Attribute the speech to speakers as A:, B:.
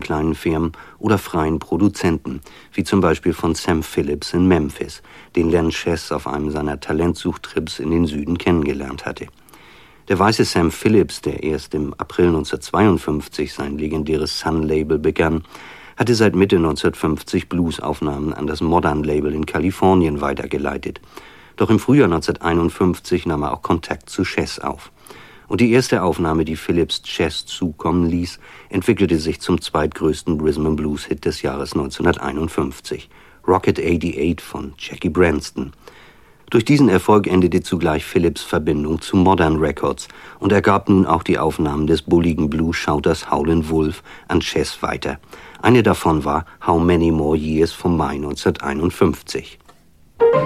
A: kleinen Firmen oder freien Produzenten, wie zum Beispiel von Sam Phillips in Memphis, den Len Chess auf einem seiner Talentsuchtrips in den Süden kennengelernt hatte. Der weiße Sam Phillips, der erst im April 1952 sein legendäres Sun-Label begann, hatte seit Mitte 1950 Bluesaufnahmen an das Modern-Label in Kalifornien weitergeleitet. Doch im Frühjahr 1951 nahm er auch Kontakt zu Chess auf. Und die erste Aufnahme, die Phillips Chess zukommen ließ, entwickelte sich zum zweitgrößten Rhythm-and-Blues-Hit des Jahres 1951, Rocket 88 von Jackie Branston. Durch diesen Erfolg endete zugleich Phillips' Verbindung zu Modern Records und er gab nun auch die Aufnahmen des bulligen Blues-Schauters Howlin' Wolf an Chess weiter. Eine davon war How Many More Years vom Mai 1951.